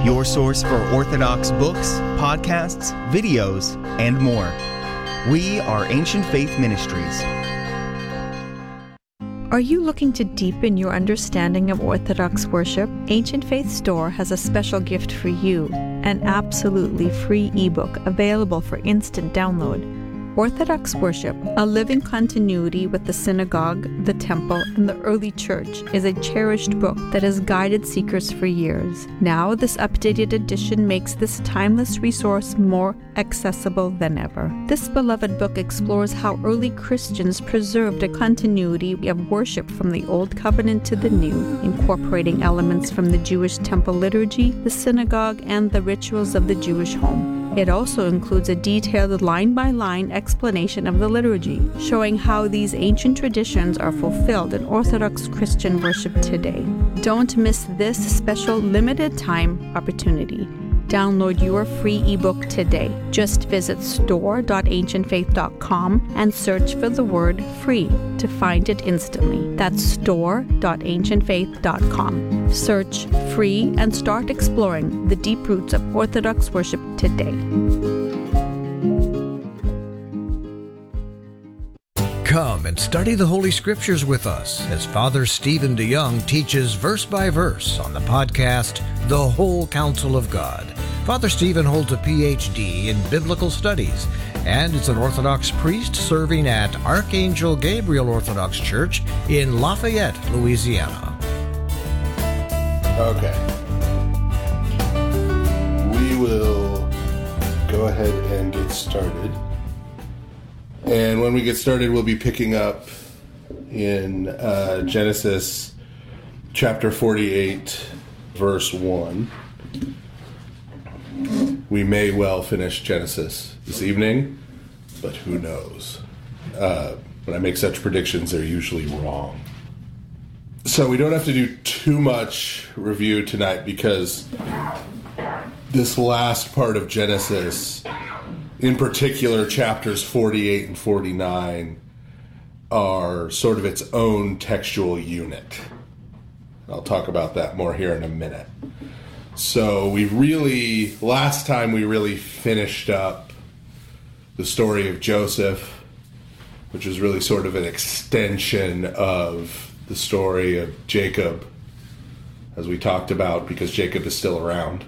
your source for Orthodox books, podcasts, videos, and more. We are Ancient Faith Ministries. Are you looking to deepen your understanding of Orthodox worship? Ancient Faith Store has a special gift for you, an absolutely free ebook available for instant download. Orthodox Worship, a living continuity with the synagogue, the temple, and the early church, is a cherished book that has guided seekers for years. Now, this updated edition makes this timeless resource more accessible than ever. This beloved book explores how early Christians preserved a continuity of worship from the Old Covenant to the New, incorporating elements from the Jewish temple liturgy, the synagogue, and the rituals of the Jewish home. It also includes a detailed line-by-line explanation of the liturgy, showing how these ancient traditions are fulfilled in Orthodox Christian worship today. Don't miss this special limited-time opportunity. Download your free ebook today. Just visit store.ancientfaith.com and search for the word free to find it instantly. That's store.ancientfaith.com. Search free and start exploring the deep roots of Orthodox worship today. Come and study the Holy Scriptures with us as Father Stephen DeYoung teaches verse by verse on the podcast, The Whole Counsel of God. Father Stephen holds a Ph.D. in Biblical Studies and is an Orthodox priest serving at Archangel Gabriel Orthodox Church in Lafayette, Louisiana. Okay. We will go ahead and get started. And when we get started, we'll be picking up in Genesis chapter 48, verse 1. We may well finish Genesis this evening, but who knows? When I make such predictions, they're usually wrong. So we don't have to do too much review tonight because this last part of Genesis, in particular, chapters 48 and 49 are sort of its own textual unit. I'll talk about that more here in a minute. So last time we really finished up the story of Joseph, which was really sort of an extension of the story of Jacob, as we talked about, because Jacob is still around.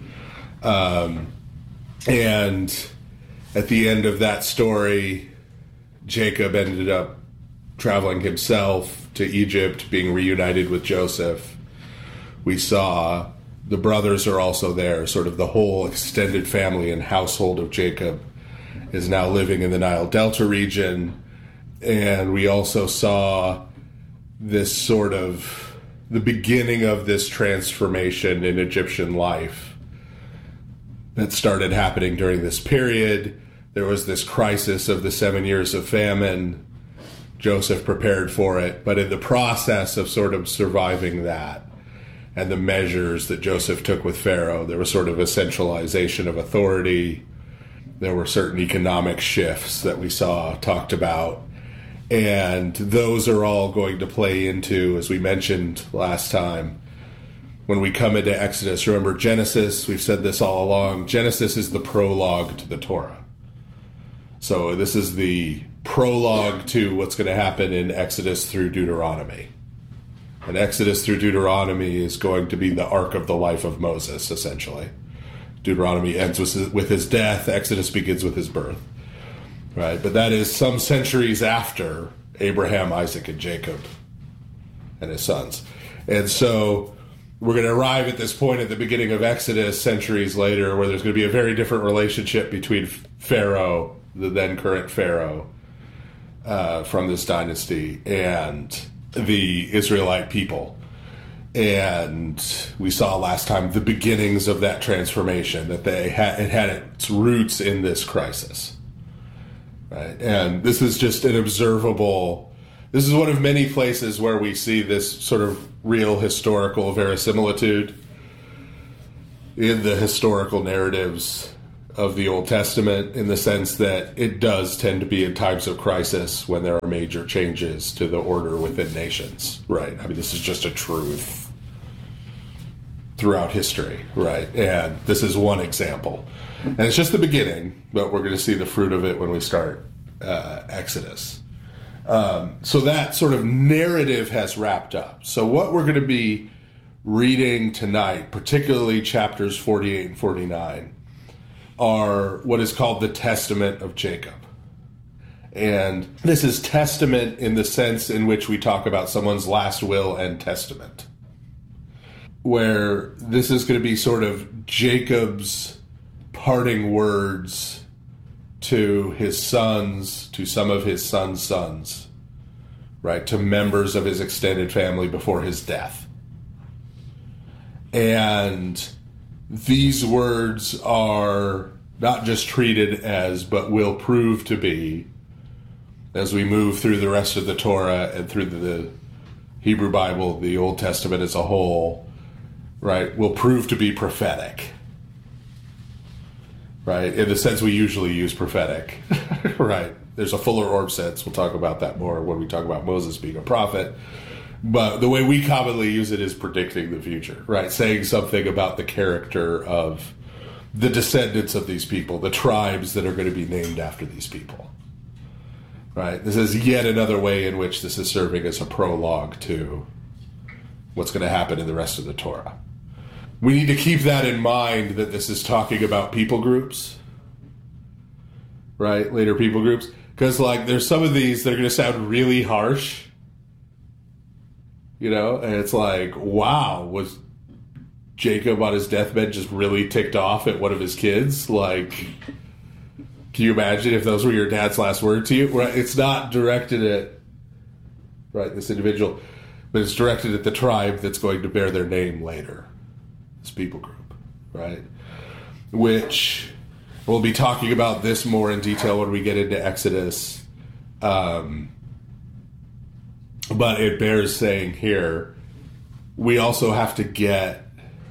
And at the end of that story, Jacob ended up traveling himself to Egypt, being reunited with Joseph. We saw the brothers are also there, sort of the whole extended family and household of Jacob is now living in the Nile Delta region. And we also saw this sort of the beginning of this transformation in Egyptian life that started happening during this period. There was this crisis of the 7 years of famine. Joseph prepared for it, but in the process of sort of surviving that and the measures that Joseph took with Pharaoh, there was sort of a centralization of authority. There were certain economic shifts that we saw talked about, and those are all going to play into, as we mentioned last time, when we come into Exodus. Remember, Genesis, we've said this all along, Genesis is the prologue to the Torah. So this is the prologue to what's going to happen in Exodus through Deuteronomy. And Exodus through Deuteronomy is going to be the arc of the life of Moses, essentially. Deuteronomy ends with his death. Exodus begins with his birth. Right? But that is some centuries after Abraham, Isaac, and Jacob and his sons. And so we're going to arrive at this point at the beginning of Exodus centuries later where there's going to be a very different relationship between Pharaoh, the then current Pharaoh, from this dynasty, and the Israelite people. And we saw last time the beginnings of that transformation, that it had its roots in this crisis. Right? And this is just an observable, this is one of many places where we see this sort of real historical verisimilitude in the historical narratives of the Old Testament, in the sense that it does tend to be in times of crisis when there are major changes to the order within nations. Right? I mean, this is just a truth. throughout history, right? And this is one example. And it's just the beginning, but we're going to see the fruit of it when we start Exodus. So that sort of narrative has wrapped up. So what we're going to be reading tonight, particularly chapters 48 and 49, are what is called the Testament of Jacob. And this is testament in the sense in which we talk about someone's last will and testament, where this is going to be sort of Jacob's parting words to his sons, to some of his sons' sons, right, to members of his extended family before his death. And these words are not just treated as, but will prove to be, as we move through the rest of the Torah and through the Hebrew Bible, the Old Testament as a whole, right, will prove to be prophetic. Right, in the sense we usually use prophetic, right? There's a fuller orb sense. We'll talk about that more when we talk about Moses being a prophet. But the way we commonly use it is predicting the future, right? Saying something about the character of the descendants of these people, the tribes that are going to be named after these people, right? This is yet another way in which this is serving as a prologue to what's going to happen in the rest of the Torah. We need to keep that in mind, that this is talking about people groups, right? Later people groups. Because, like, there's some of these that are going to sound really harsh, you know? And it's like, wow, was Jacob on his deathbed just really ticked off at one of his kids? Like, can you imagine if those were your dad's last word to you? Right? It's not directed at, right, this individual, but it's directed at the tribe that's going to bear their name later. People group, right? Which we'll be talking about this more in detail when we get into Exodus. But it bears saying here, we also have to get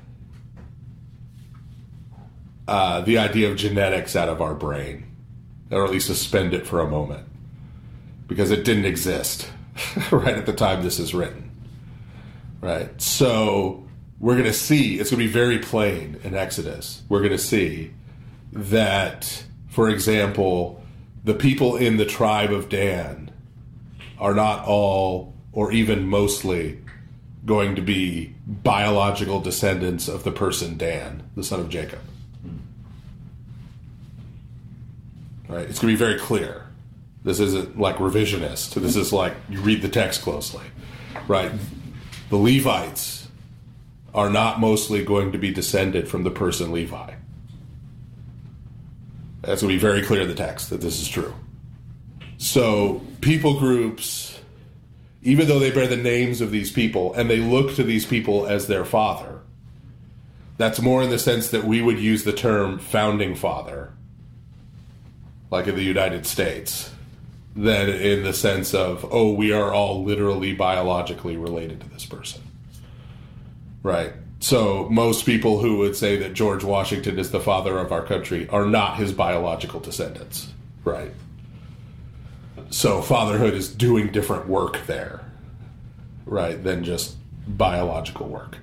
the idea of genetics out of our brain, or at least suspend it for a moment, because it didn't exist right at the time this is written, right? So we're going to see, it's going to be very plain in Exodus. We're going to see that, for example, the people in the tribe of Dan are not all, or even mostly, going to be biological descendants of the person Dan, the son of Jacob. Right? It's going to be very clear. This isn't like revisionist. This is like, you read the text closely. Right? The Levites are not mostly going to be descended from the person Levi. That's going to be very clear in the text that this is true. So people groups, even though they bear the names of these people and they look to these people as their father, that's more in the sense that we would use the term founding father, like in the United States, than in the sense of, oh, we are all literally biologically related to this person. Right. So most people who would say that George Washington is the father of our country are not his biological descendants. Right. So fatherhood is doing different work there, right, than just biological work.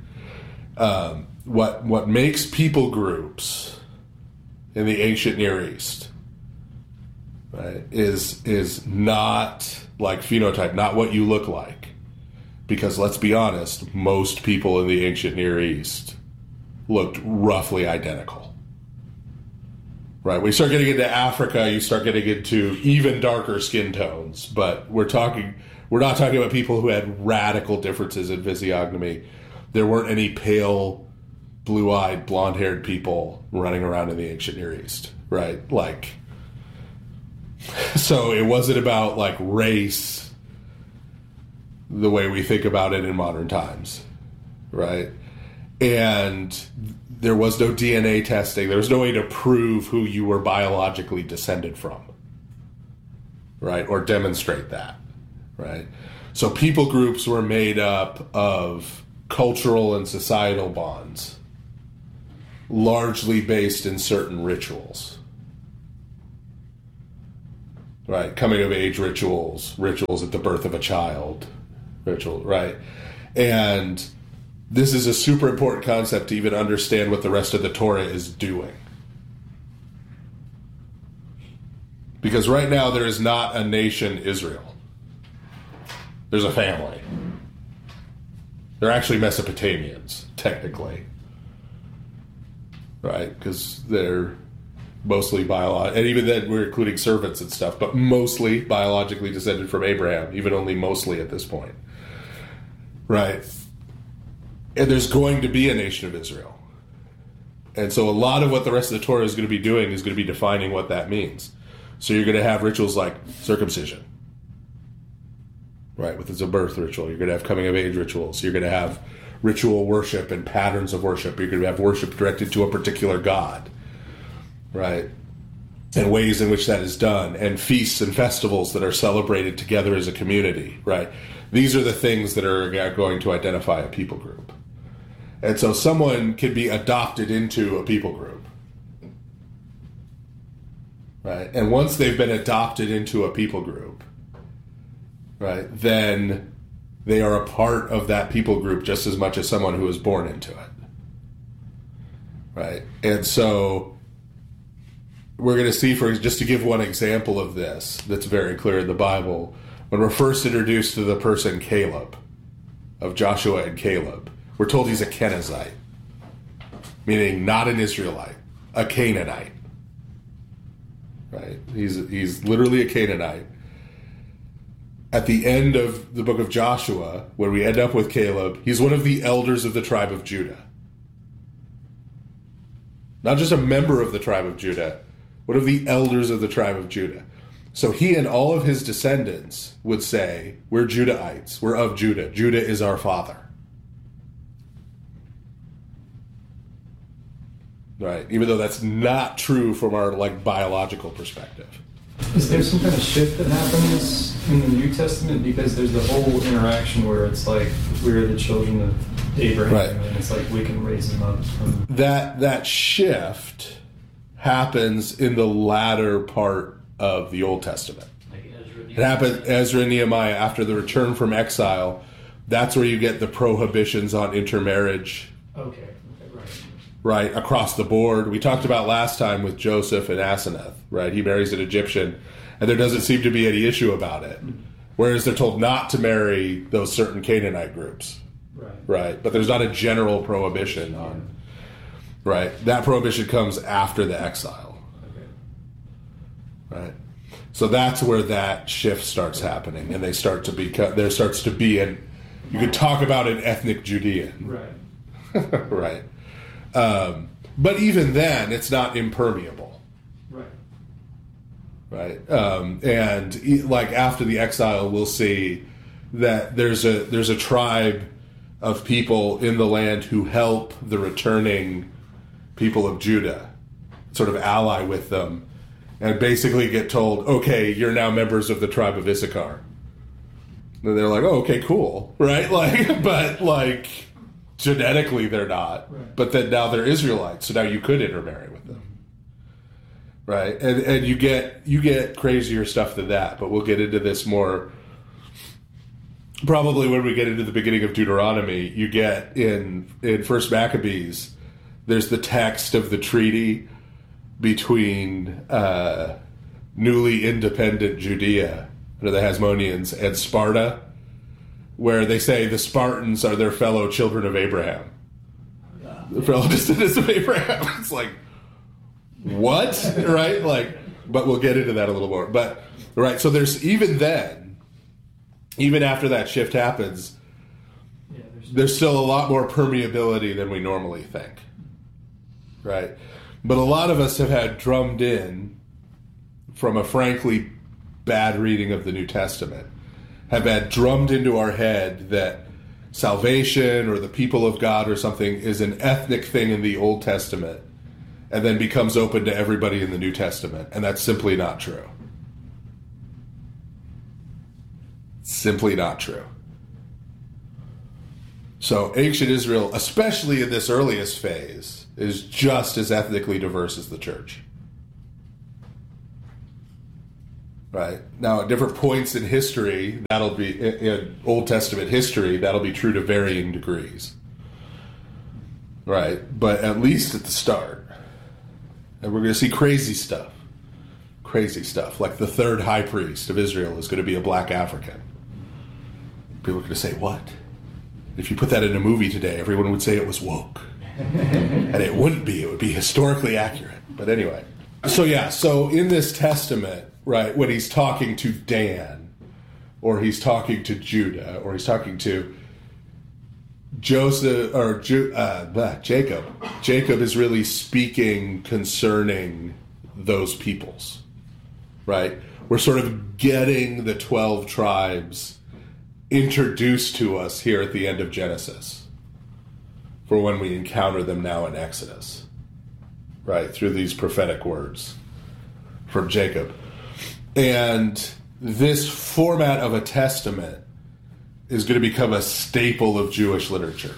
What makes people groups in the ancient Near East, right, is not like phenotype, not what you look like. Because let's be honest, most people in the ancient Near East looked roughly identical. Right? When you start getting into Africa, you start getting into even darker skin tones. But we're not talking about people who had radical differences in physiognomy. There weren't any pale, blue-eyed, blonde-haired people running around in the ancient Near East. Right? Like, so it wasn't about like race the way we think about it in modern times, right? And there was no DNA testing. There was no way to prove who you were biologically descended from, right? Or demonstrate that, right? So people groups were made up of cultural and societal bonds, largely based in certain rituals, right? Coming of age rituals at the birth of a child, right? And this is a super important concept to even understand what the rest of the Torah is doing. Because right now there is not a nation Israel. There's a family. They're actually Mesopotamians, technically. Right? Because they're mostly biological, and even then we're including servants and stuff, but mostly biologically descended from Abraham, even only mostly at this point. Right? And there's going to be a nation of Israel. And so a lot of what the rest of the Torah is going to be doing is going to be defining what that means. So you're going to have rituals like circumcision, right, with it's a birth ritual. You're going to have coming of age rituals. You're going to have ritual worship and patterns of worship. You're going to have worship directed to a particular god, right, and ways in which that is done, and feasts and festivals that are celebrated together as a community, right? These are the things that are going to identify a people group. And so someone can be adopted into a people group, right? And once they've been adopted into a people group, right, then they are a part of that people group just as much as someone who was born into it, right? And so we're going to see, just to give one example of this that's very clear in the Bible, when we're first introduced to the person Caleb, of Joshua and Caleb, we're told he's a Kenizzite, meaning not an Israelite, a Canaanite. Right? He's literally a Canaanite. At the end of the book of Joshua, where we end up with Caleb, he's one of the elders of the tribe of Judah. Not just a member of the tribe of Judah, one of the elders of the tribe of Judah. So he and all of his descendants would say, we're Judahites, we're of Judah. Judah is our father. Right, even though that's not true from our biological perspective. Is there some kind of shift that happens in the New Testament? Because there's the whole interaction where it's like we're the children of Abraham, right, and it's like we can raise them up. That shift happens in the latter part of the Old Testament. It happened Ezra and Nehemiah after the return from exile. That's where you get the prohibitions on intermarriage. Okay. Right, across the board. We talked about last time with Joseph and Asenath, right? He marries an Egyptian, and there doesn't seem to be any issue about it. Whereas they're told not to marry those certain Canaanite groups. Right? But there's not a general prohibition on... Right? That prohibition comes after the exile. Right? So that's where that shift starts happening, and there starts to be you could talk about an ethnic Judean. Right. Right. But even then, it's not impermeable. Right. And after the exile, we'll see that there's a tribe of people in the land who help the returning people of Judah, sort of ally with them, and basically get told, okay, you're now members of the tribe of Issachar. And they're like, oh, okay, cool. Right? Genetically, they're not, right. But then now they're Israelites, so now you could intermarry with them, right? And you get crazier stuff than that, but we'll get into this more probably when we get into the beginning of Deuteronomy. You get in First Maccabees, there's the text of the treaty between newly independent Judea under the Hasmoneans and Sparta, where they say the Spartans are their fellow children of Abraham. The fellow descendants of Abraham. It's like, what? Right? But we'll get into that a little more. But, right, so there's, even then, even after that shift happens, there's still a lot more permeability than we normally think. Right? But a lot of us have had drummed in from a frankly bad reading of the New Testament, have had drummed into our head that salvation or the people of God or something is an ethnic thing in the Old Testament and then becomes open to everybody in the New Testament. And that's simply not true. Simply not true. So ancient Israel, especially in this earliest phase, is just as ethnically diverse as the church. Right. Now, at different points in history, that'll be in Old Testament history, that'll be true to varying degrees. right? But at least at the start. And we're going to see crazy stuff. Crazy stuff. Like the third high priest of Israel is going to be a black African. People are going to say, what? If you put that in a movie today, everyone would say it was woke. And it wouldn't be. It would be historically accurate. But anyway. So in this testament, right, when he's talking to Dan, or he's talking to Judah, or he's talking to Joseph, or Jacob. Jacob is really speaking concerning those peoples, right? We're sort of getting the 12 tribes introduced to us here at the end of Genesis for when we encounter them now in Exodus, right? Through these prophetic words from Jacob. And this format of a testament is going to become a staple of Jewish literature.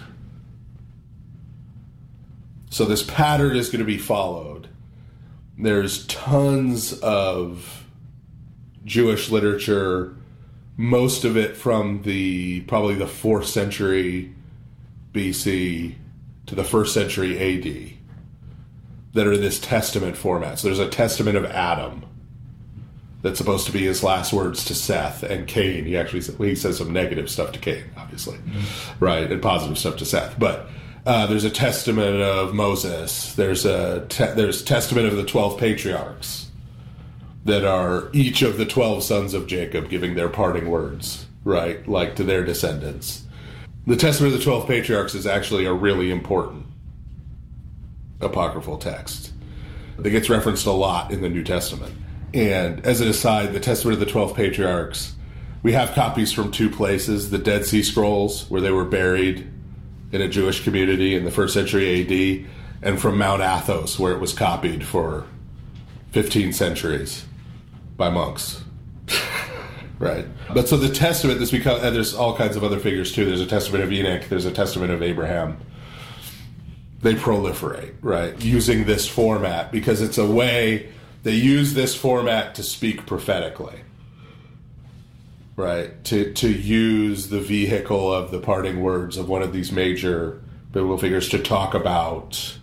So this pattern is going to be followed. There's tons of Jewish literature, most of it from probably the 4th century BC to the 1st century AD, that are in this testament format. So there's a testament of Adam that's supposed to be his last words to Seth and Cain. He says some negative stuff to Cain, obviously, right, and positive stuff to Seth. But there's a testament of Moses. There's testament of the 12 patriarchs that are each of the 12 sons of Jacob giving their parting words, right, like to their descendants. The testament of the 12 patriarchs is actually a really important apocryphal text that gets referenced a lot in the New Testament. And as an aside, the Testament of the 12 Patriarchs, we have copies from 2 places, the Dead Sea Scrolls, where they were buried in a Jewish community in the 1st century AD, and from Mount Athos, where it was copied for 15 centuries by monks. Right? But so the Testament, and there's all kinds of other figures too. There's a Testament of Enoch, there's a Testament of Abraham. They proliferate, right? Using this format, because it's a way. They use this format to speak prophetically, right? To use the vehicle of the parting words of one of these major biblical figures to talk about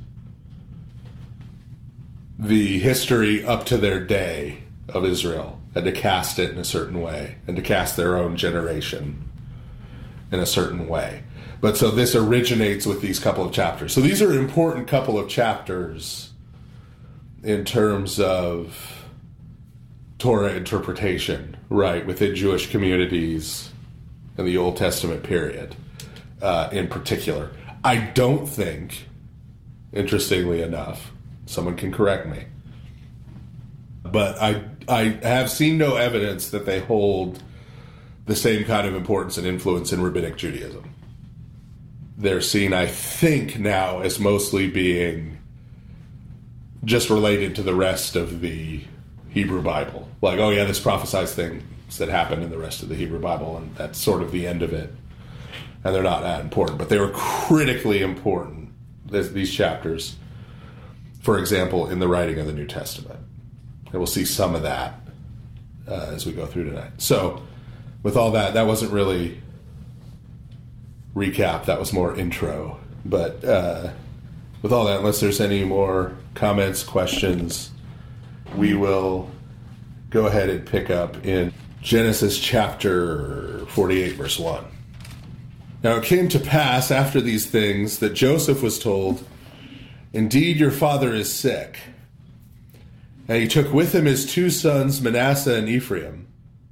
the history up to their day of Israel, and to cast it in a certain way, and to cast their own generation in a certain way. But so this originates with these couple of chapters. So these are an important couple of chapters in terms of Torah interpretation, right, within Jewish communities in the Old Testament period, in particular. I don't think, interestingly enough, someone can correct me, but I have seen no evidence that they hold the same kind of importance and influence in Rabbinic Judaism. They're seen, I think, now as mostly being just related to the rest of the Hebrew Bible. Like, oh yeah, this prophesies things that happened in the rest of the Hebrew Bible, and that's sort of the end of it. And they're not that important, but they were critically important, these chapters, for example, in the writing of the New Testament. And we'll see some of that as we go through tonight. So, with all that, that wasn't really recap, that was more intro. But with all that, unless there's any more comments, questions, we will go ahead and pick up in Genesis chapter 48, verse 1. Now it came to pass after these things that Joseph was told, "Indeed, your father is sick." And he took with him his 2 sons, Manasseh and Ephraim,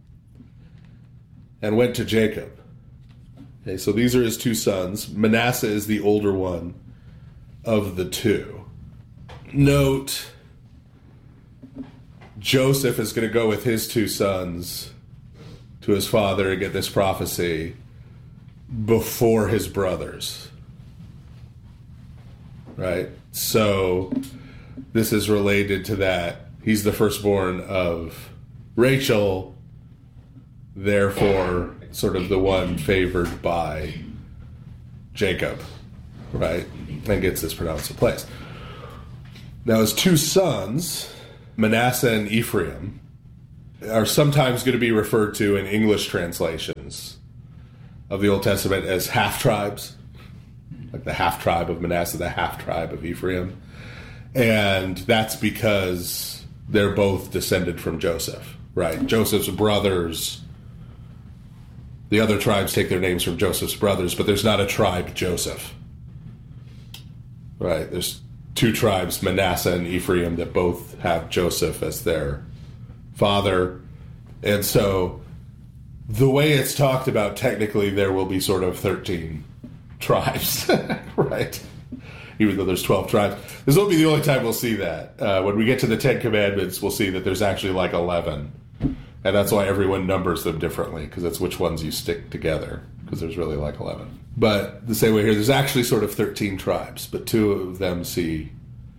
and went to Jacob. Okay, so these are his 2 sons. Manasseh is the older one of the 2. Note, Joseph is going to go with his 2 sons to his father and get this prophecy before his brothers. Right? So this is related to that. He's the firstborn of Rachel, therefore sort of the one favored by Jacob, right? And gets this pronounced in place. Now his 2 sons, Manasseh and Ephraim, are sometimes going to be referred to in English translations of the Old Testament as half-tribes, like the half tribe of Manasseh, the half tribe of Ephraim. And that's because they're both descended from Joseph, right? Joseph's brothers, the other tribes take their names from Joseph's brothers, but there's not a tribe Joseph, right? There's two tribes, Manasseh and Ephraim, that both have Joseph as their father. And so the way it's talked about, technically there will be sort of 13 tribes, right? Even though there's 12 tribes. This won't be the only time we'll see that. When we get to the Ten Commandments, we'll see that there's actually like 11. And that's why everyone numbers them differently, because that's which ones you stick together, because there's really like 11. But the same way here, there's actually sort of 13 tribes, but two of them see,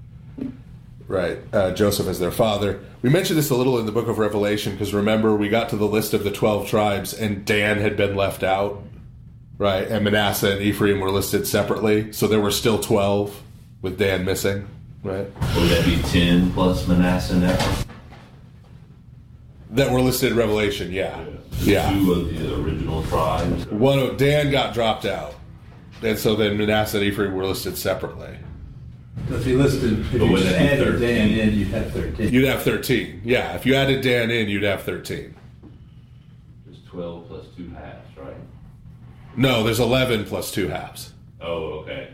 right, Joseph as their father. We mentioned this a little in the book of Revelation, because remember, we got to the list of the 12 tribes, and Dan had been left out, right? And Manasseh and Ephraim were listed separately, so there were still 12 with Dan missing, right? Would that be 10 plus Manasseh and Ephraim? That were listed in Revelation, yeah. Yeah. Two of the original tribes. Dan got dropped out, and so then Manasseh and Ephraim were listed separately. If you just added Dan in, you'd have 13. You'd have 13, yeah. If you added Dan in, you'd have 13. There's 12 plus 2 halves, right? No, there's 11 plus 2 halves. Oh, okay.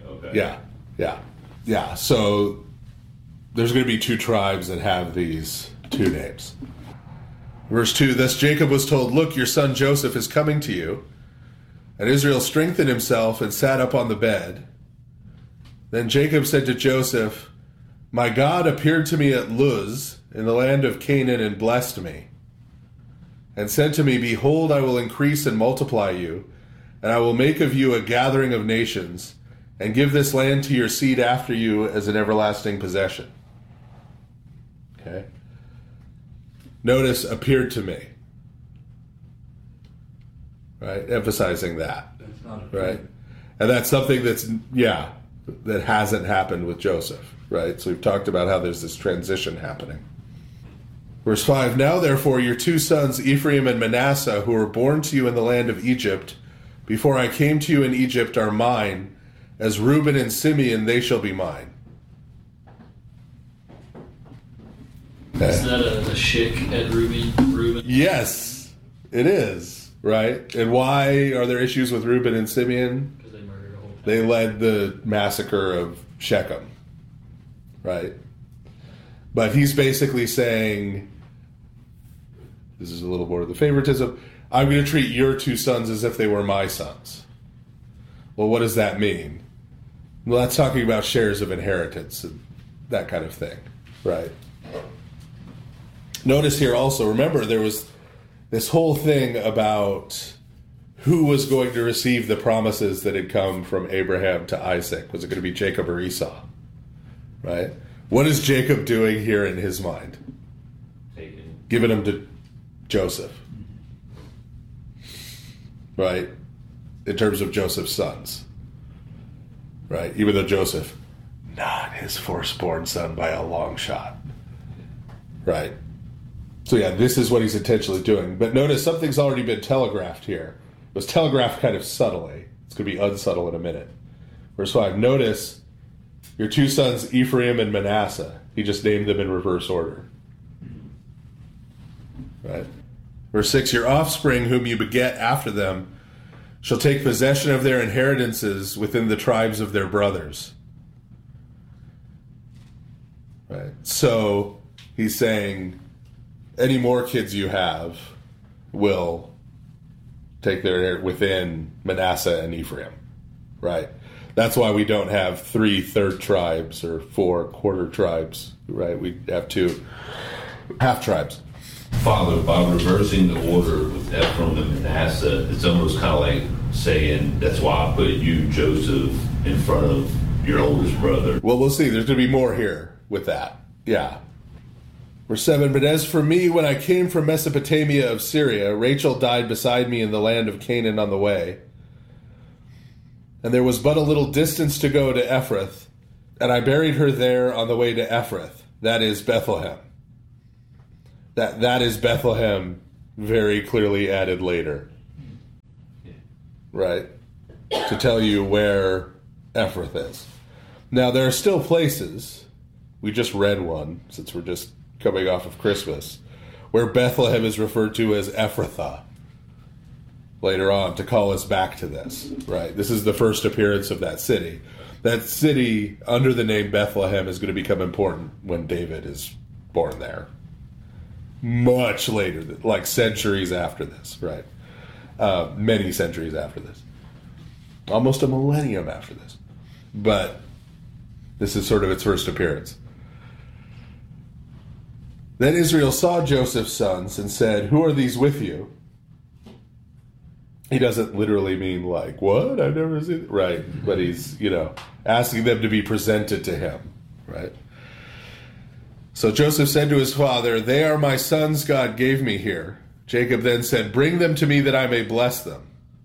Yeah. So there's going to be 2 tribes that have these 2 names. Verse 2, thus Jacob was told, look, your son Joseph is coming to you. And Israel strengthened himself and sat up on the bed. Then Jacob said to Joseph, my God appeared to me at Luz in the land of Canaan and blessed me, and said to me, behold, I will increase and multiply you, and I will make of you a gathering of nations, and give this land to your seed after you as an everlasting possession. Okay. Notice, appeared to me. Right? Emphasizing that. That's not right? And that's something that hasn't happened with Joseph. Right? So we've talked about how there's this transition happening. Verse 5, now therefore your 2 sons, Ephraim and Manasseh, who were born to you in the land of Egypt, before I came to you in Egypt, are mine. As Reuben and Simeon, they shall be mine. Okay. Is that a shik at Reuben? Yes, it is, right? And why are there issues with Reuben and Simeon? Because they murdered a whole town. They led the massacre of Shechem, right? But he's basically saying, this is a little more of the favoritism, I'm going to treat your 2 sons as if they were my sons. Well, what does that mean? Well, that's talking about shares of inheritance and that kind of thing, right? Notice here also, remember, there was this whole thing about who was going to receive the promises that had come from Abraham to Isaac. Was it going to be Jacob or Esau? Right? What is Jacob doing here in his mind? Giving them to Joseph. Right? In terms of Joseph's sons. Right? Even though Joseph, not his firstborn son by a long shot. Right? So yeah, this is what he's intentionally doing. But notice something's already been telegraphed here. It was telegraphed kind of subtly. It's going to be unsubtle in a minute. Verse 5, notice your 2 sons, Ephraim and Manasseh. He just named them in reverse order. Right? Verse 6, your offspring whom you beget after them shall take possession of their inheritances within the tribes of their brothers. Right? So he's saying any more kids you have will take their within Manasseh and Ephraim. Right? That's why we don't have 3 third tribes or 4 quarter tribes. Right? We have 2 half tribes. Father, by reversing the order with Ephraim and Manasseh, it's almost kind of like saying, that's why I put you, Joseph, in front of your oldest brother. Well, we'll see. There's going to be more here with that. Yeah. Verse 7, but as for me, when I came from Mesopotamia of Syria, Rachel died beside me in the land of Canaan on the way. And there was but a little distance to go to Ephrath, and I buried her there on the way to Ephrath, that is Bethlehem. That is Bethlehem, very clearly added later. Right? To tell you where Ephrath is. Now, there are still places, we just read one, since we're just coming off of Christmas, where Bethlehem is referred to as Ephrathah later on, to call us back to this, right? This is the first appearance of that city. That city, under the name Bethlehem, is going to become important when David is born there. Much later, like centuries after this, right? Many centuries after this. Almost a millennium after this. But this is sort of its first appearance. Then Israel saw Joseph's sons and said, "Who are these with you?" He doesn't literally mean like, what? I've never seen it. Right. But he's, asking them to be presented to him. Right. So Joseph said to his father, "They are my sons God gave me here." Jacob then said, "Bring them to me that I may bless them."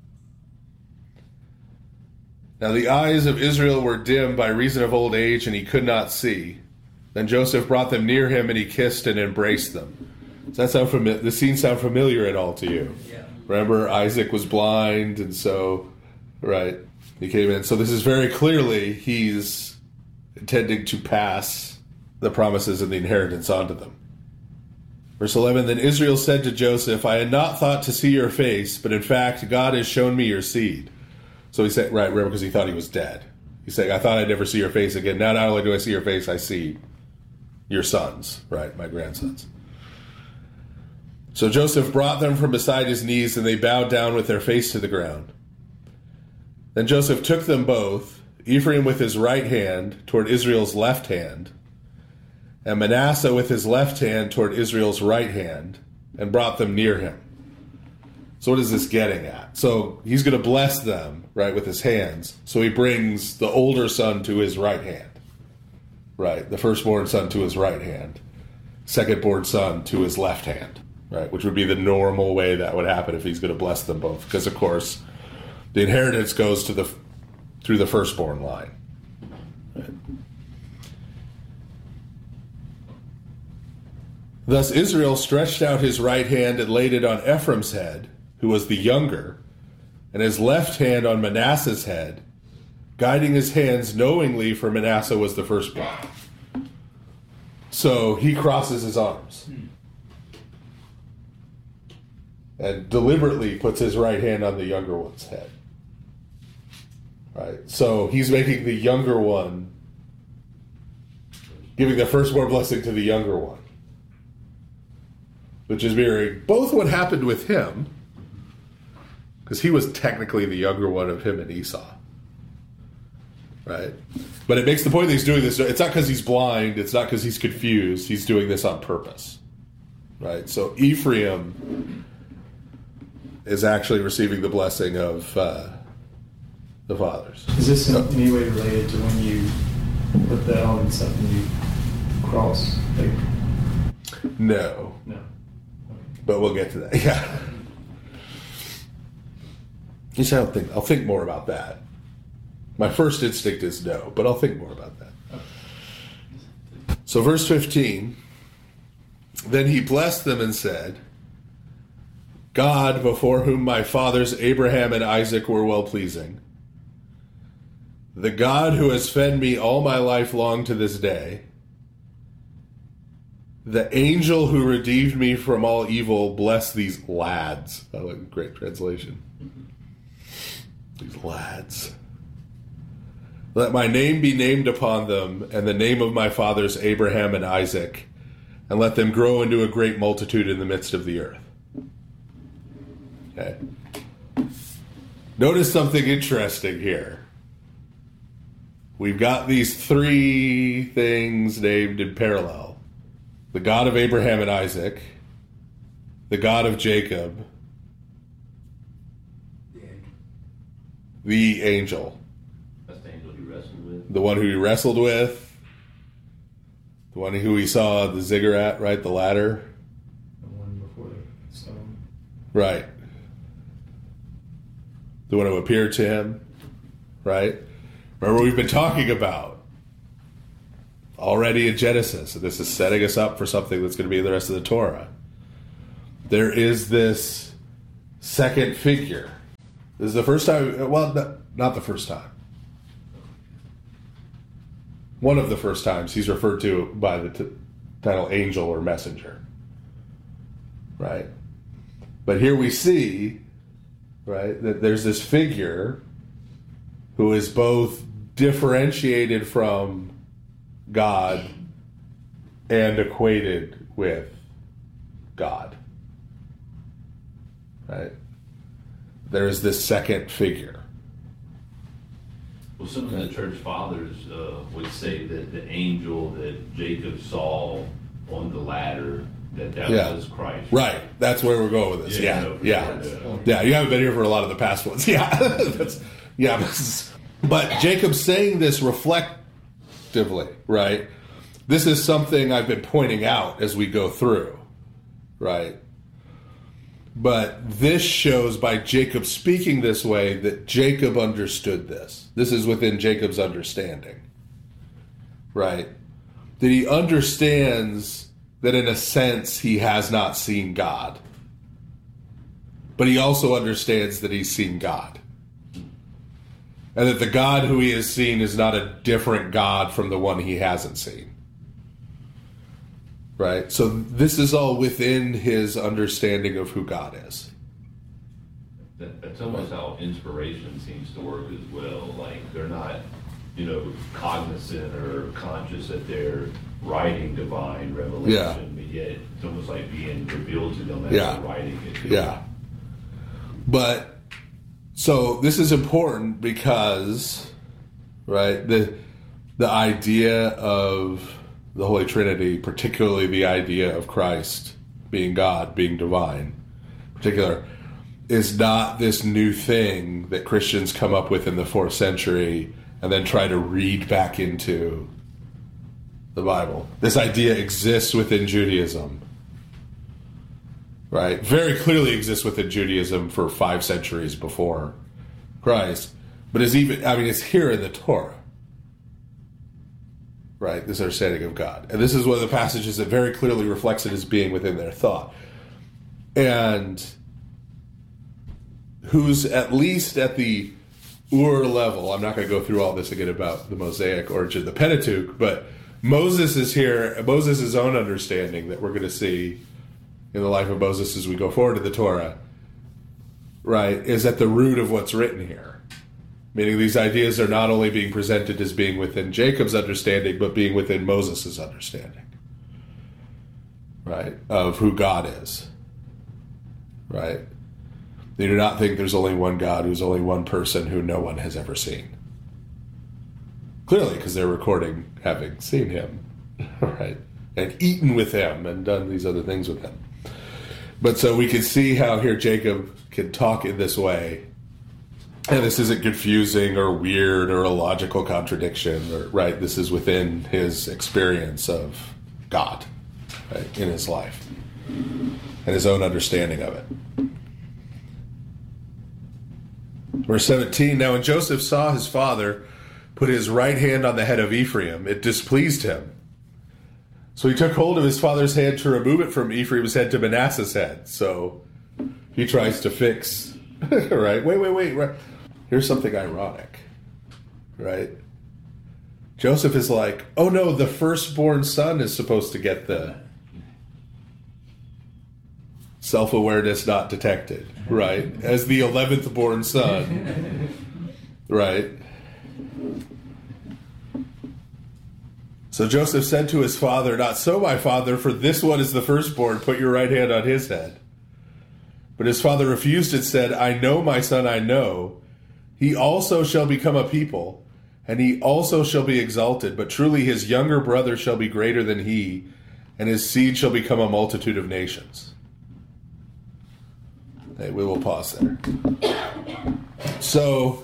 Now the eyes of Israel were dim by reason of old age, and he could not see. Then Joseph brought them near him, and he kissed and embraced them. Does that sound familiar? The scene sound familiar at all to you? Yeah. Remember, Isaac was blind, and so, right, he came in. So this is very clearly he's intending to pass the promises and the inheritance onto them. Verse 11, Then Israel said to Joseph, "I had not thought to see your face, but in fact God has shown me your seed." So he said, right, remember, because he thought he was dead. He's saying, "I thought I'd never see your face again. Now not only do I see your face, I see your sons," right, my grandsons. So Joseph brought them from beside his knees, and they bowed down with their face to the ground. Then Joseph took them both, Ephraim with his right hand toward Israel's left hand, and Manasseh with his left hand toward Israel's right hand, and brought them near him. So what is this getting at? So he's going to bless them, right, with his hands. So he brings the older son to his right hand, right, the firstborn son to his right hand, secondborn son to his left hand, right, which would be the normal way that would happen if he's going to bless them both. Because, of course, the inheritance goes to through the firstborn line. Right? Thus Israel stretched out his right hand and laid it on Ephraim's head, who was the younger, and his left hand on Manasseh's head, guiding his hands knowingly, for Manasseh was the firstborn. So he crosses his arms and deliberately puts his right hand on the younger one's head. Right? So he's making the younger one, giving the firstborn blessing to the younger one, which is mirroring both what happened with him, because he was technically the younger one of him and Esau. Right? But it makes the point that he's doing this. It's not because he's blind. It's not because he's confused. He's doing this on purpose. Right? So Ephraim is actually receiving the blessing of the fathers. Is this in any way related to when you put that on something you cross? No. No. But we'll get to that. Yeah. I'll think more about that. My first instinct is no, but I'll think more about that. So verse 15, Then he blessed them and said, "God, before whom my fathers Abraham and Isaac were well-pleasing, the God who has fed me all my life long to this day, the angel who redeemed me from all evil, bless these lads." I like a great translation. These lads. "Let my name be named upon them, and the name of my fathers Abraham and Isaac, and let them grow into a great multitude in the midst of the earth." Okay. Notice something interesting here. We've got these three things named in parallel: the God of Abraham and Isaac, the God of Jacob, the angel. That's the angel he wrestled with. The one who he wrestled with, the one who he saw the ziggurat, right, the ladder. The one before the stone. Right. The one who appeared to him, right? Remember, we've been talking about already in Genesis, and this is setting us up for something that's going to be in the rest of the Torah. There is this second figure. This is the first time, well, not the first time. one of the first times he's referred to by the title angel or messenger. Right? But here we see, right, that there's this figure who is both differentiated from God and equated with God. Right? There is this second figure. Well, some of the church fathers would say that the angel that Jacob saw on the ladder, that was Christ. Right. That's where we're going with this. Yeah. You haven't been here for a lot of the past ones. Yeah. But Jacob's saying this reflectively, right? This is something I've been pointing out as we go through, right? But this shows by Jacob speaking this way that Jacob understood this. This is within Jacob's understanding, right? That he understands that in a sense he has not seen God. But he also understands that he's seen God. And that the God who he has seen is not a different God from the one he hasn't seen. Right? So this is all within his understanding of who God is. That's almost how inspiration seems to work as well. Like, they're not, cognizant or conscious that they're writing divine revelation, but yet it's almost like being revealed to them as they're writing it. Yeah. But, so this is important because, right, the idea of the Holy Trinity, particularly the idea of Christ being God, being divine, in particular, is not this new thing that Christians come up with in the 4th century and then try to read back into the Bible. This idea exists within Judaism, right? Very clearly exists within Judaism for 5 centuries before Christ, but it's here in the Torah. Right, this understanding of God. And this is one of the passages that very clearly reflects it as being within their thought. And who's at least at the Ur level, I'm not going to go through all this again about the Mosaic origin, the Pentateuch, but Moses is here, Moses' own understanding that we're going to see in the life of Moses as we go forward to the Torah, right, is at the root of what's written here. Meaning these ideas are not only being presented as being within Jacob's understanding, but being within Moses' understanding, right, of who God is, right? They do not think there's only one God, who's only one person who no one has ever seen. Clearly, because they're recording having seen him, right, and eaten with him and done these other things with him. But so we can see how here Jacob can talk in this way. And this isn't confusing or weird or a logical contradiction, right? This is within his experience of God, right, in his life and his own understanding of it. Verse 17, now when Joseph saw his father put his right hand on the head of Ephraim, it displeased him. So he took hold of his father's hand to remove it from Ephraim's head to Manasseh's head. So he tries to fix, right? Wait. Right. Here's something ironic, right? Joseph is like, oh no, the firstborn son is supposed to get the self-awareness not detected, right? As the 11th born son, right? So Joseph said to his father, not so, my father, for this one is the firstborn. Put your right hand on his head. But his father refused and said, I know, my son, I know. He also shall become a people, and he also shall be exalted. But truly his younger brother shall be greater than he, and his seed shall become a multitude of nations. Okay, we will pause there. So,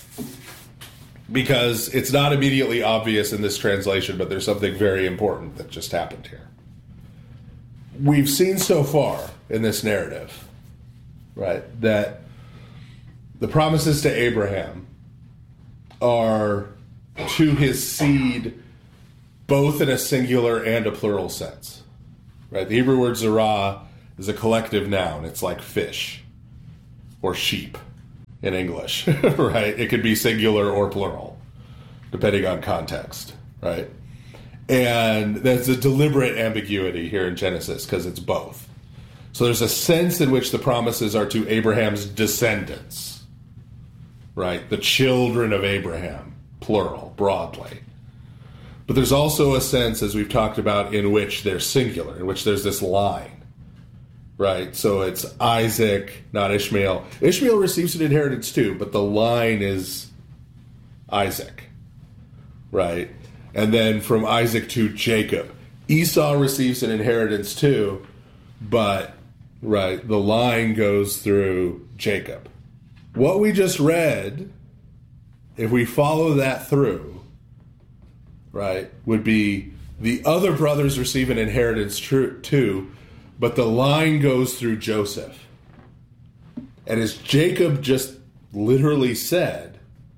because it's not immediately obvious in this translation, but there's something very important that just happened here. We've seen so far in this narrative, right, that the promises to Abraham are to his seed both in a singular and a plural sense. Right? The Hebrew word zerah is a collective noun. It's like fish or sheep in English. Right? It could be singular or plural, depending on context. right? And there's a deliberate ambiguity here in Genesis because it's both. So there's a sense in which the promises are to Abraham's descendants, right? The children of Abraham, plural, broadly. But there's also a sense, as we've talked about, in which they're singular, in which there's this line, right? So it's Isaac, not Ishmael. Ishmael receives an inheritance too, but the line is Isaac, right? And then from Isaac to Jacob. Esau receives an inheritance too, but, right, the line goes through Jacob. What we just read, if we follow that through, right, would be the other brothers receive an inheritance too, but the line goes through Joseph. And as Jacob just literally said,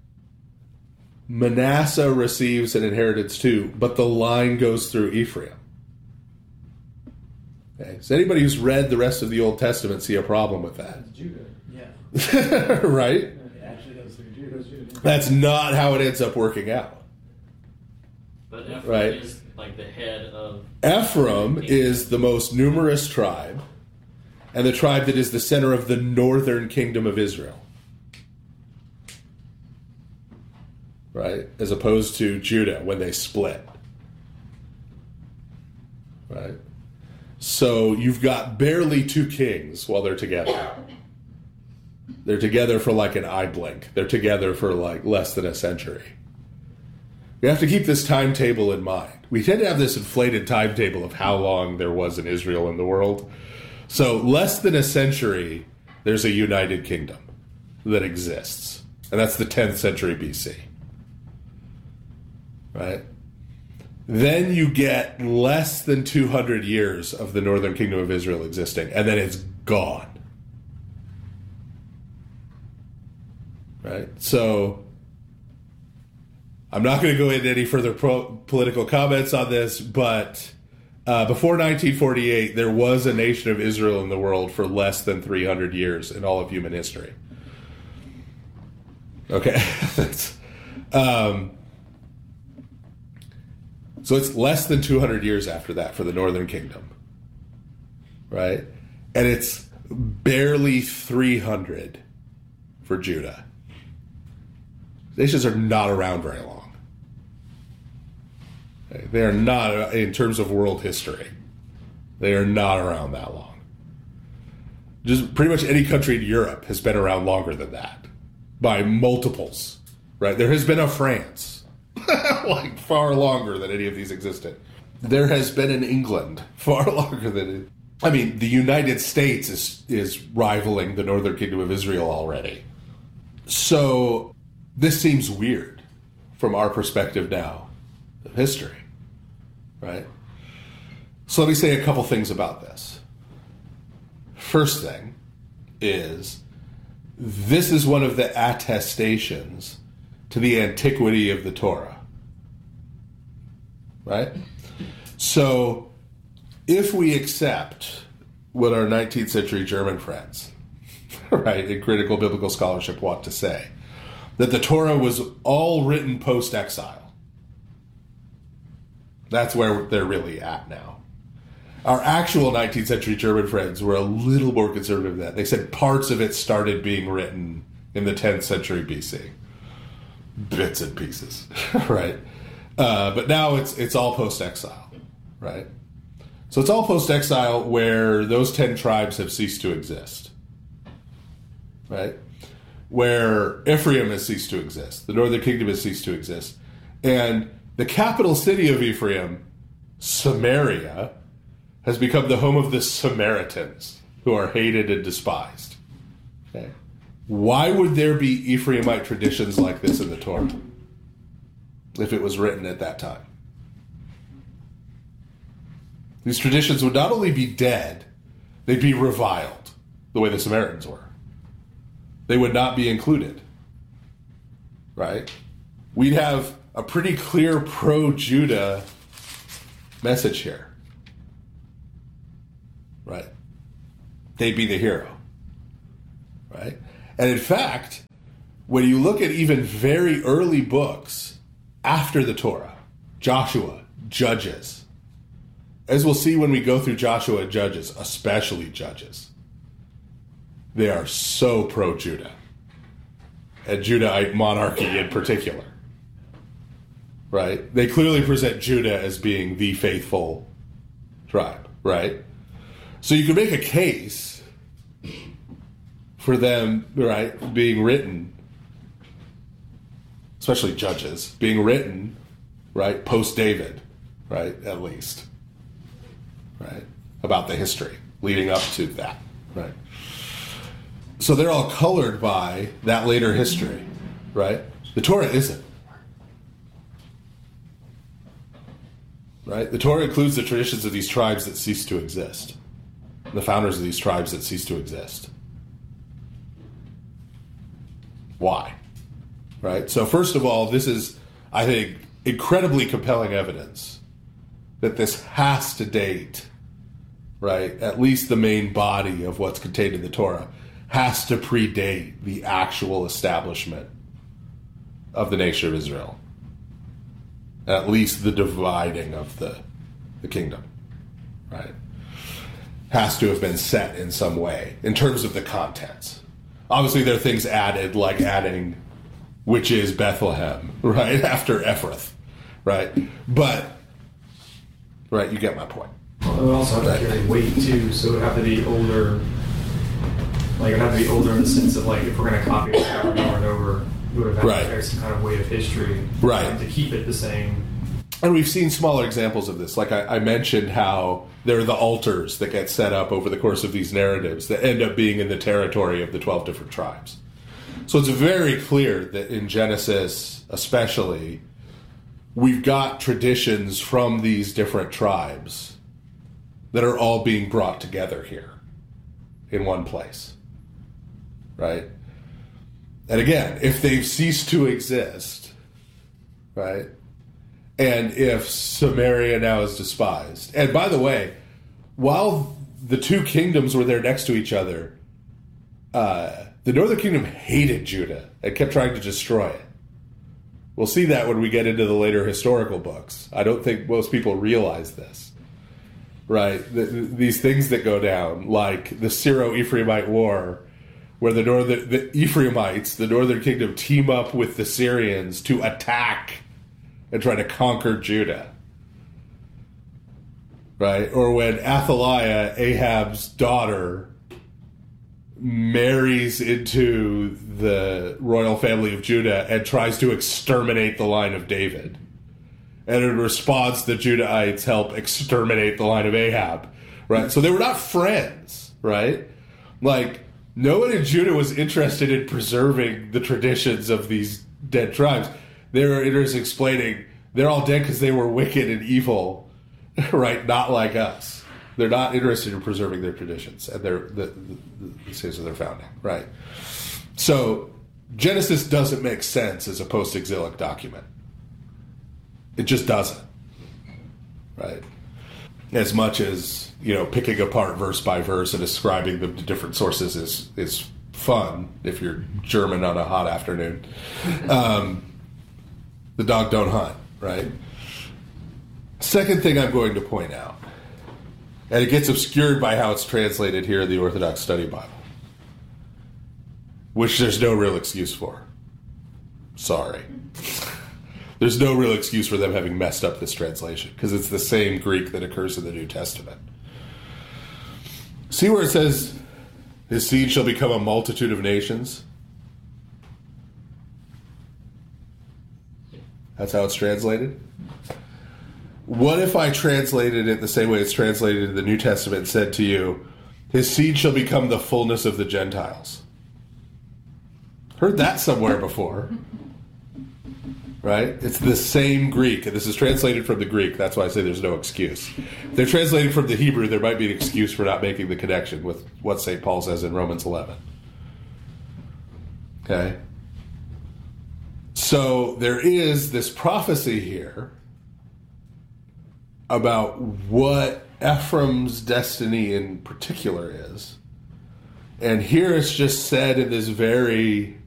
Manasseh receives an inheritance too, but the line goes through Ephraim. Okay, so anybody who's read the rest of the Old Testament see a problem with that? Judah. Yeah. Right? It actually goes through Judah. That's not how it ends up working out. But Ephraim right. is like the head of... Ephraim is the most numerous tribe, and the tribe that is the center of the northern kingdom of Israel. Right? As opposed to Judah when they split. Right? So you've got barely two kings while they're together. They're together for like an eye blink. They're together for like less than a century. We have to keep this timetable in mind. We tend to have this inflated timetable of how long there was in Israel in the world. So less than a century, there's a united kingdom that exists. And that's the 10th century BC. Right? Then you get less than 200 years of the northern kingdom of Israel existing, and then it's gone. Right? So, I'm not going to go into any further political comments on this, but before 1948, there was a nation of Israel in the world for less than 300 years in all of human history. Okay? So it's less than 200 years after that for the Northern Kingdom, right? And it's barely 300 for Judah. Nations are not around very long. They are not, in terms of world history, they are not around that long. Just pretty much any country in Europe has been around longer than that, by multiples, right? There has been a France. Like far longer than any of these existed. There has been an England far longer than it. I mean, the United States is rivaling the Northern Kingdom of Israel already. So this seems weird from our perspective now of history, right? So let me say a couple things about this. First thing is, this is one of the attestations to the antiquity of the Torah. Right? So, if we accept what our 19th century German friends, right, in critical biblical scholarship want to say, that the Torah was all written post-exile, that's where they're really at now. Our actual 19th century German friends were a little more conservative than that. They said parts of it started being written in the 10th century BC. Bits and pieces, right? But now it's all post-exile, right? So it's all post-exile where those 10 tribes have ceased to exist, right? Where Ephraim has ceased to exist. The northern kingdom has ceased to exist. And the capital city of Ephraim, Samaria, has become the home of the Samaritans, who are hated and despised. Okay? Why would there be Ephraimite traditions like this in the Torah if it was written at that time? These traditions would not only be dead, they'd be reviled the way the Samaritans were. They would not be included, right? We'd have a pretty clear pro-Judah message here, right? They'd be the hero, right? And in fact, when you look at even very early books after the Torah, Joshua, Judges. As we'll see when we go through Joshua and Judges, especially Judges, they are so pro-Judah, and Judahite monarchy in particular. Right? They clearly present Judah as being the faithful tribe, right? So you can make a case for them, right, being written, especially Judges, being written, right, post-David, right, at least, right, about the history leading up to that, right? So they're all colored by that later history, right? The Torah isn't. Right? The Torah includes the traditions of these tribes that cease to exist. The founders of these tribes that cease to exist. Why? Right? So first of all, this is, I think, incredibly compelling evidence that this has to date, right? At least the main body of what's contained in the Torah has to predate the actual establishment of the nation of Israel. At least the dividing of the kingdom, right? Has to have been set in some way in terms of the contents. Obviously, there are things added, like adding, which is Bethlehem, right? After Ephrath, right? But, right, you get my point. Well, it would also have to carry weight, too, so it would have to be older. Like, it would have to be older in the sense of, like, if we're going to copy it over and over, it would have had to carry some kind of weight of history, right, to keep it the same. And we've seen smaller examples of this. Like I mentioned how there are the altars that get set up over the course of these narratives that end up being in the territory of the 12 different tribes. So it's very clear that in Genesis especially, we've got traditions from these different tribes that are all being brought together here in one place, right? And again, if they've ceased to exist, right, and if Samaria now is despised. And by the way, while the two kingdoms were there next to each other, the northern kingdom hated Judah and kept trying to destroy it. We'll see that when we get into the later historical books. I don't think most people realize this, right? These things that go down, like the Syro-Ephraimite War, where the Ephraimites, the northern kingdom, team up with the Syrians to attack and try to conquer Judah, right? Or when Athaliah, Ahab's daughter, marries into the royal family of Judah and tries to exterminate the line of David. And in response, the Judahites help exterminate the line of Ahab, right? So they were not friends, right? Like, no one in Judah was interested in preserving the traditions of these dead tribes. They were interested in explaining they're all dead because they were wicked and evil, right? Not like us. They're not interested in preserving their traditions and the sins of their founding, right? So Genesis doesn't make sense as a post-exilic document. It just doesn't, right? As much as, picking apart verse by verse and ascribing them to different sources is fun if you're German on a hot afternoon. The dog don't hunt, right? Second thing I'm going to point out, and it gets obscured by how it's translated here in the Orthodox Study Bible, which there's no real excuse for. Sorry. There's no real excuse for them having messed up this translation, because it's the same Greek that occurs in the New Testament. See where it says, his seed shall become a multitude of nations? That's how it's translated? What if I translated it the same way it's translated in the New Testament and said to you, his seed shall become the fullness of the Gentiles? Heard that somewhere before. Right? It's the same Greek. And this is translated from the Greek. That's why I say there's no excuse. If they're translated from the Hebrew, there might be an excuse for not making the connection with what St. Paul says in Romans 11. Okay? So there is this prophecy here about what Ephraim's destiny in particular is. And here it's just said in this very